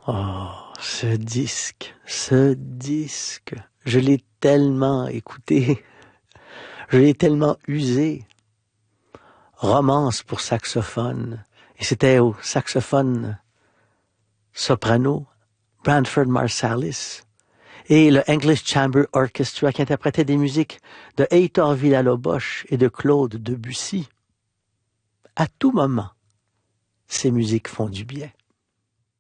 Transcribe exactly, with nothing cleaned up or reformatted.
Oh, ce disque, ce disque, je l'ai tellement écouté, je l'ai tellement usé. Romance pour saxophone, et c'était au saxophone soprano, Branford Marsalis, et le English Chamber Orchestra qui interprétait des musiques de Heitor Villa-Lobos et de Claude Debussy. À tout moment, ces musiques font du bien.